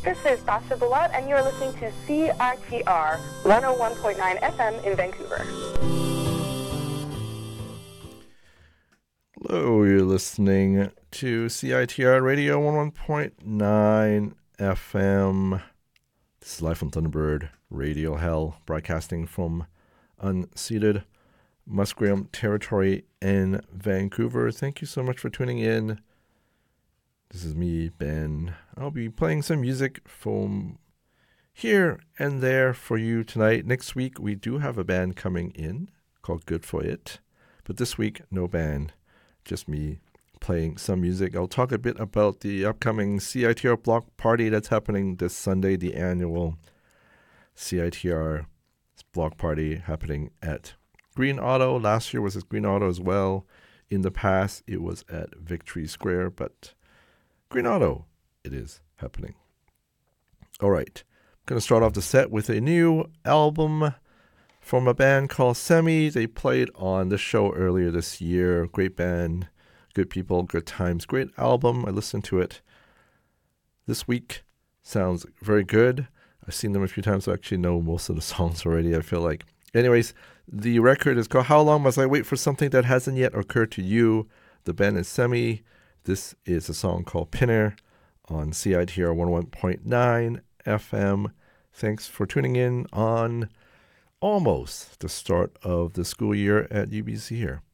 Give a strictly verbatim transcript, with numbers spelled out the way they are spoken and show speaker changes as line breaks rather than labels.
This is Sasha Balat, and you're listening to C I T R one oh one point nine F M in Vancouver.
Hello, you're listening to C I T R Radio one oh one point nine F M. This is live from Thunderbird Radio Hell, broadcasting from unceded Musqueam territory in Vancouver. Thank you so much for tuning in. This is me, Ben. I'll be playing some music from here and there for you tonight. Next week, we do have a band coming in called Good For It. But this week, no band, just me playing some music. I'll talk a bit about the upcoming C I T R block party that's happening this Sunday, the annual C I T R block party happening at Green Auto. Last year was at Green Auto as well. In the past, it was at Victory Square, but Green Auto, it is happening. All right, I'm going to start off the set with a new album from a band called Semi. They played on the show earlier this year. Great band, good people, good times, great album. I listened to it this week. Sounds very good. I've seen them a few times, so I actually know most of the songs already, I feel like. Anyways, the record is called How Long Must I Wait for Something That Hasn't Yet Occurred to You? The band is Semi. This is a song called Pinner on C I T R one oh one point nine F M. Thanks for tuning in on almost the start of the school year at U B C here.